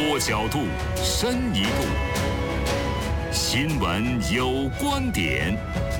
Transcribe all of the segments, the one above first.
多角度，深一步。新闻有观点。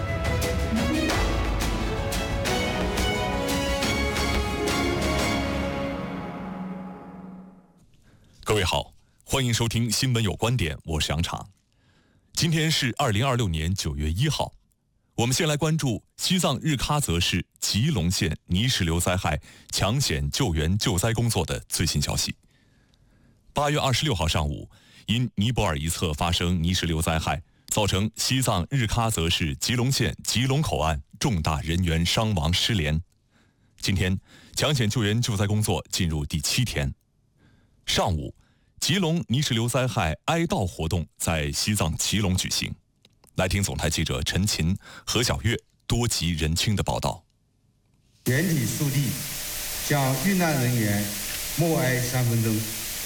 各位好，欢迎收听《新闻有观点》，我是杨昶。今天是2026年9月1号，我们先来关注西藏日喀则市吉隆县泥石流灾害抢险救援救灾工作的最新消息。8月26号上午，因尼泊尔一侧发生泥石流灾害，造成西藏日喀则市吉隆县吉隆口岸重大人员伤亡失联。今天，抢险救援救灾工作进入第7天。上午，吉隆泥石流灾害哀悼活动在西藏吉隆举行。来听总台记者陈琴、何小月多集人清的报道。 原体肃地，向遇难人员默哀3分钟。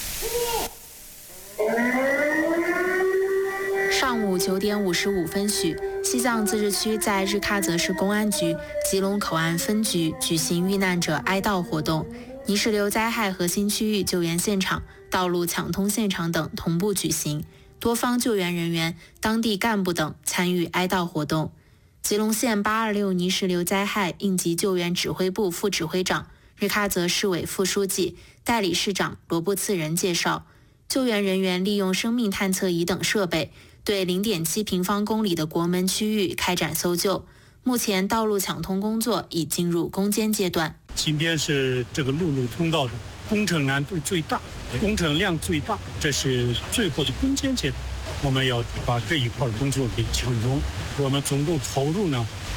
上午9点55分许，西藏自治区在日喀则市公安局吉隆口岸分局举行遇难者哀悼活动，泥石流灾害核心区域救援现场、道路抢通现场等同步举行，多方救援人员、当地干部等参与哀悼活动。吉隆县826泥石流灾害应急救援指挥部副指挥长、日喀则市委副书记、代理市长罗布次仁介绍，救援人员利用生命探测仪等设备，对0.7平方公里的国门区域开展搜救。目前道路抢通工作已进入攻坚阶段。 今天是这个陆路通道的工程难度最大、工程量最大，这是最后的攻坚阶段，我们要把这一块工作给抢通。我们总共投入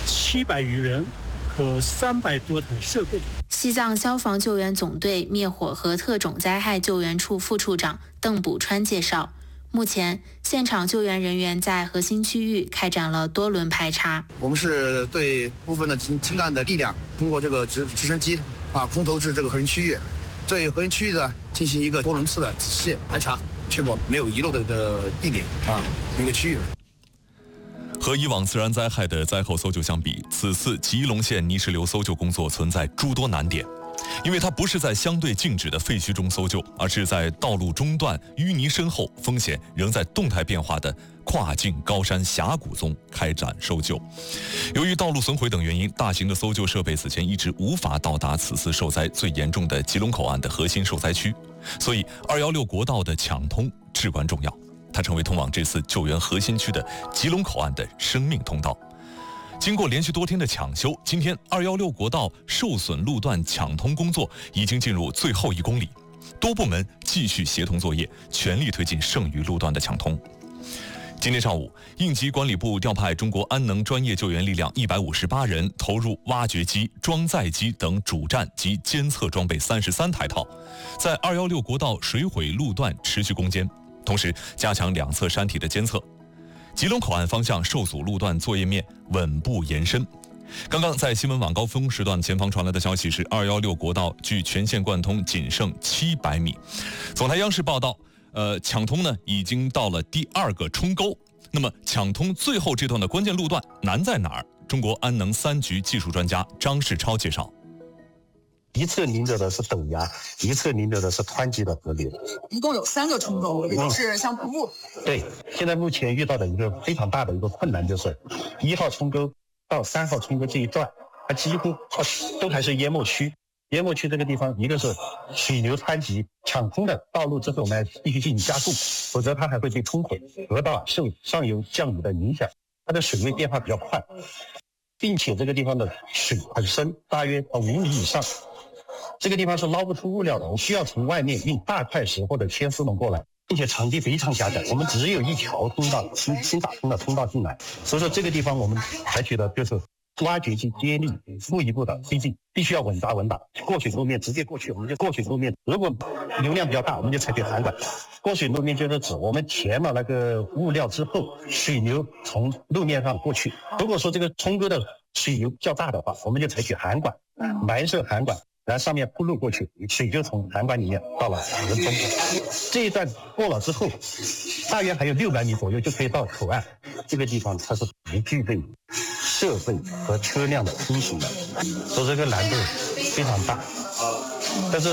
700余人和300多台设备。 西藏消防救援总队灭火和特种灾害救援处副处长邓补川介绍，目前现场救援人员在核心区域开展了多轮排查。 我们是对部分的氢弹的力量，通过这个直升机空投至这个核心区域，对核心区域的进行一个多轮次的仔细排查，确保没有遗漏的地点一个区域。 和以往自然灾害的灾后搜救相比，此次吉隆县泥石流搜救工作存在诸多难点，因为它不是在相对静止的废墟中搜救，而是在道路中段、淤泥深厚、风险仍在动态变化的跨境高山峡谷中开展搜救。由于道路损毁等原因，大型的搜救设备此前一直无法到达此次受灾最严重的吉隆口岸的核心受灾区，所以216国道的抢通至关重要，它成为通往这次救援核心区的吉隆口岸的生命通道。经过连续多天的抢修，今天216国道受损路段抢通工作已经进入最后1公里，多部门继续协同作业，全力推进剩余路段的抢通。今天上午，应急管理部调派中国安能专业救援力量158人，投入挖掘机、装载机等主站及监测装备33台套，在216国道水毁路段持续攻坚，同时加强两侧山体的监测。吉隆口岸方向受阻路段作业面稳步延伸。刚刚在新闻晚高峰时段前方传来的消息是，216国道距全线贯通仅剩700米。总台央视报道，抢通呢已经到了第2个冲沟。那么抢通最后这段的关键路段难在哪儿？中国安能3局技术专家张世超介绍。 一侧临着的是陡崖，一侧临着的是湍急的河流， 一共有3个冲沟，是像瀑布。 对，现在目前遇到的一个非常大的一个困难就是1号冲沟到3号冲沟这一段，它几乎都还是淹没区。淹没区这个地方，一个是水流湍急，抢通的道路之后，我们必须进行加固，否则它还会被冲毁。河道受上游降雨的影响，它的水位变化比较快，并且这个地方的水很深，大约5米以上。这个地方是捞不出物料的，我们需要从外面运大块石或者铅丝龙过来，并且场地非常狭窄，我们只有一条通道，新打通的通道进来，所以说这个地方我们采取的就是挖掘机接力，一步一步的推进，必须要稳扎稳打。过水路面直接过去，我们就过水路面；如果流量比较大，我们就采取涵管。过水路面就是指我们填了那个物料之后，水流从路面上过去。如果说这个冲沟的水流较大的话，我们就采取涵管，埋设涵管。然后上面铺路过去，水就从涵管里面到了人中。这一段过了之后，大约还有600米左右就可以到口岸。这个地方它是不具备设备和车辆的通行的，所以这个难度非常大。但是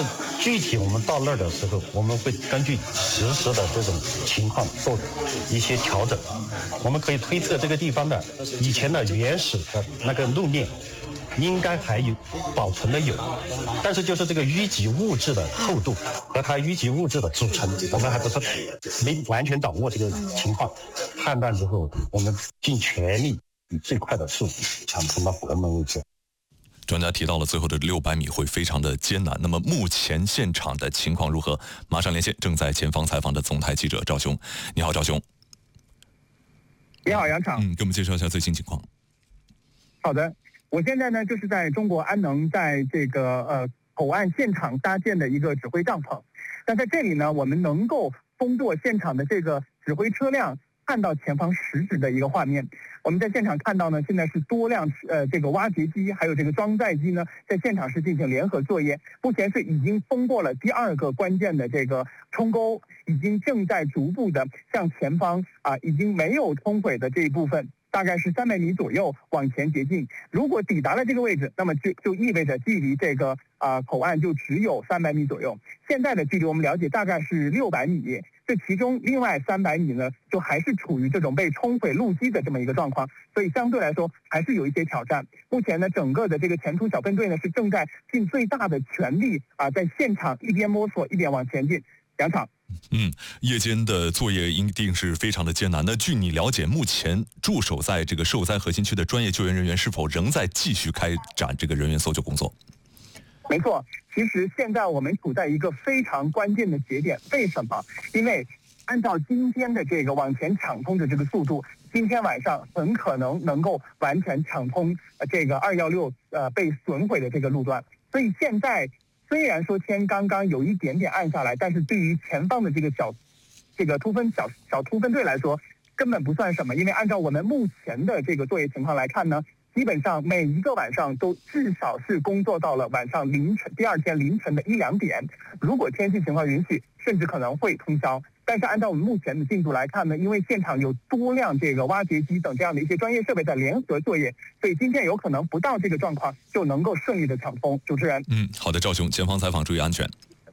具体我们到那儿的时候，我们会根据实时的这种情况做一些调整。我们可以推测这个地方的以前的原始的那个路面应该还有保存的有，但是就是这个淤积物质的厚度和它淤积物质的组成，我们还不是没完全掌握这个情况。判断之后，我们尽全力以最快的速度抢通到国门位置。 专家提到了最后的600米会非常的艰难。那么目前现场的情况如何？马上连线正在前方采访的总台记者赵雄。你好，赵雄。 你好，杨场。 给我们介绍一下最新情况。 好的，我现在呢就是在中国安能在这个口岸现场搭建的一个指挥帐篷。那在这里呢，我们能够通过现场的这个指挥车辆看到前方实质的一个画面。我们在现场看到呢，现在是多辆这个挖掘机还有这个装载机呢，在现场是进行联合作业。目前是已经通过了第2个关键的这个冲沟，已经正在逐步的向前方已经没有冲毁的这一部分，大概是300米左右往前接近。如果抵达了这个位置，那么就意味着距离这个口岸就只有300米左右。现在的距离我们了解大概是600米，这其中另外300米呢，就还是处于这种被冲毁路基的这么一个状况，所以相对来说还是有一些挑战。目前呢，整个的这个前冲小分队呢是正在尽最大的全力在现场一边摸索一边往前进。杨场。 夜间的作业一定是非常的艰难。那据你了解，目前驻守在这个受灾核心区的专业救援人员是否仍在继续开展这个人员搜救工作？ 没错，其实现在我们处在一个非常关键的节点。为什么？因为按照今天的这个往前抢通的这个速度，今天晚上很可能够完全抢通这个216被损毁的这个路段。所以现在虽然说天刚刚有一点点暗下来，但是对于前方的这个小突分队来说，根本不算什么。因为按照我们目前的这个作业情况来看呢，基本上每一个晚上都至少是工作到了晚上第2天凌晨的1、2点。如果天气情况允许，甚至可能会通宵。但是按照我们目前的进度来看呢，因为现场有多辆这个挖掘机等这样的一些专业设备在联合作业，所以今天有可能不到这个状况就能够顺利的抢通。主持人。 好的，赵雄，前方采访，注意安全。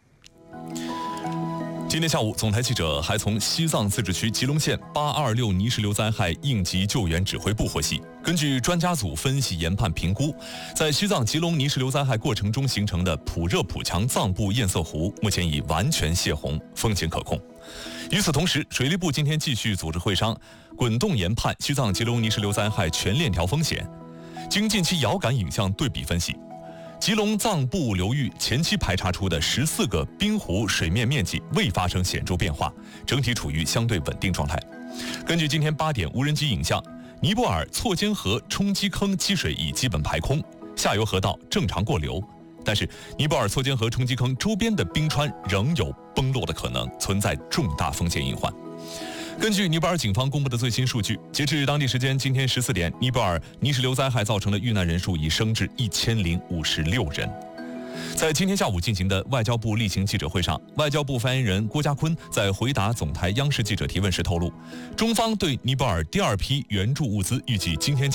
今天下午，总台记者还从西藏自治区吉隆县826泥石流灾害应急救援指挥部获悉，根据专家组分析研判评估，在西藏吉隆泥石流灾害过程中形成的普热普强藏布堰塞湖目前已完全泄洪，风险可控。与此同时，水利部今天继续组织会商，滚动研判西藏吉隆泥石流灾害全链条风险。经近期遥感影像对比分析，吉隆藏布流域前期排查出的14个冰湖水面面积未发生显著变化，整体处于相对稳定状态。根据今天8点无人机影像，尼泊尔错尖河冲积坑积水已基本排空，下游河道正常过流。但是尼泊尔错尖河冲积坑周边的冰川仍有崩落的可能，存在重大风险隐患。根据尼泊尔警方公布的最新数据，截至当地时间今天14点，尼泊尔泥石流灾害造成的遇难人数已升至1056人。在今天下午进行的外交部例行记者会上，外交部发言人郭家坤在回答总台央视记者提问时透露，中方对尼泊尔第2批援助物资预计今天